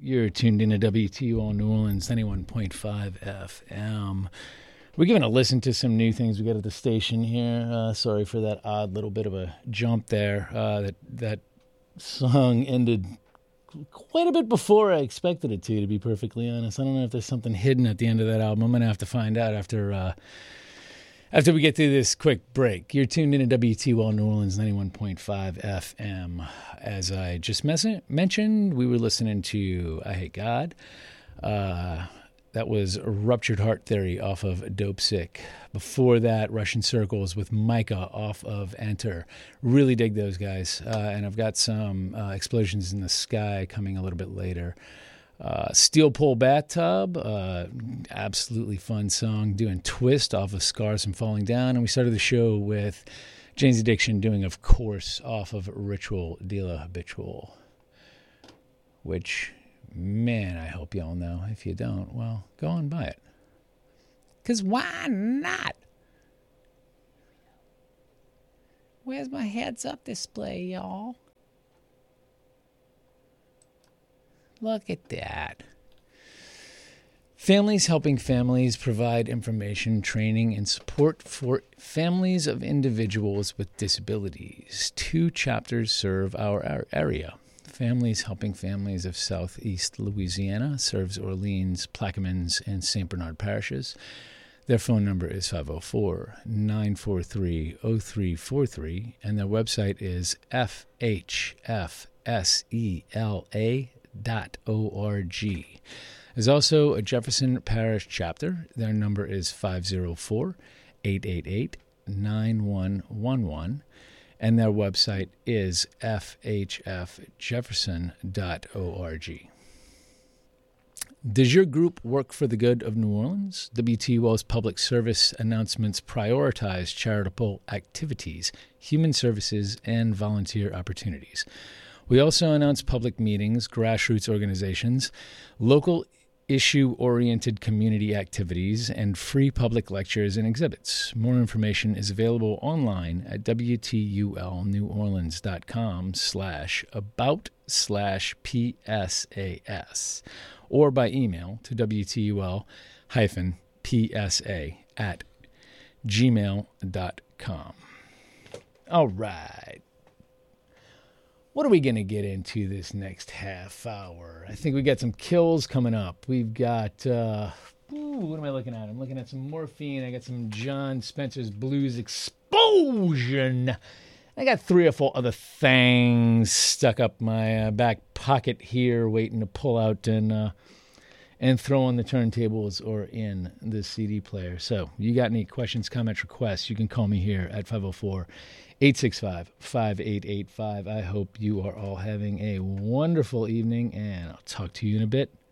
You're tuned in to WTUL New Orleans, 91.5 FM. We're giving a listen to some new things we got at the station here. Sorry for that odd little bit of a jump there. That song ended quite a bit before I expected it to be perfectly honest. I don't know if there's something hidden at the end of that album. I'm going to have to find out after we get through this quick break. You're tuned in to WTUL New Orleans, 91.5 FM. As I just mentioned, we were listening to I Hate God. That was Ruptured Heart Theory off of Dope Sick. Before that, Russian Circles with Micah off of Enter. Really dig those guys. And I've got some Explosions in the Sky coming a little bit later. Steel Pole Bathtub, absolutely fun song, doing Twist off of Scars from Falling Down. And we started the show with Jane's Addiction doing, of course, off of Ritual de la Habitual. Which, man, I hope y'all know. If you don't, well, go and buy it. Because why not? Where's my heads-up display, y'all? Look at that. Families Helping Families provide information, training, and support for families of individuals with disabilities. 2 chapters serve our area. Families Helping Families of Southeast Louisiana serves Orleans, Plaquemines, and St. Bernard parishes. Their phone number is 504-943-0343, and their website is FHFSELA.org. There's also a Jefferson Parish chapter. Their number is 504-888-9111, and their website is fhfjefferson.org. Does your group work for the good of New Orleans? WTUL's public service announcements prioritize charitable activities, human services, and volunteer opportunities. We also announce public meetings, grassroots organizations, local issue-oriented community activities, and free public lectures and exhibits. More information is available online at WTULneworleans.com/about/PSAS or by email to WTUL-PSA@gmail.com. All right. What are we going to get into this next half hour? I think we got some kills coming up. We've got, what am I looking at? I'm looking at some Morphine. I got some John Spencer's Blues Explosion. I got 3 or 4 other things stuck up my back pocket here waiting to pull out and throw on the turntables or in the CD player. So you got any questions, comments, requests, you can call me here at 504-865-5885. I hope you are all having a wonderful evening, and I'll talk to you in a bit.